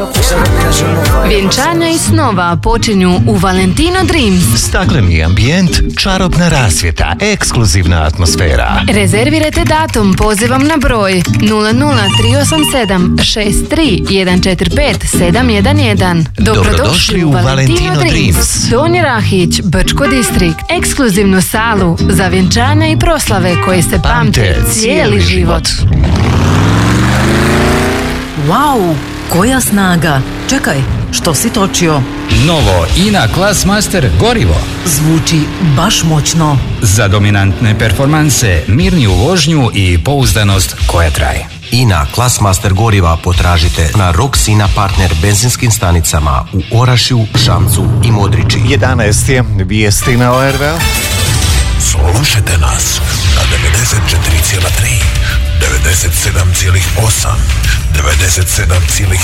Vjenčanja i snova počinju u Valentino Dreams. Stakleni ambijent, čarobna rasvjeta, ekskluzivna atmosfera. Rezervirajte datum pozivom na broj 0038763145711. Dobrodošli u Valentino Dreams. Donji Rahić, Brčko distrikt. Ekskluzivnu salu za vjenčanja i proslave koje se pamte cijeli život. Wow, koja snaga! Čekaj, što si točio? Novo INA Classmaster gorivo. Zvuči baš moćno. Za dominantne performanse, mirniju vožnju i pouzdanost koja traje. INA Classmaster goriva potražite na Roxina partner benzinskim stanicama u Orašju, Šamcu i Modriči. 11 je vijesti na ORV. Slušajte nas na 94,3, 97,8, 97,1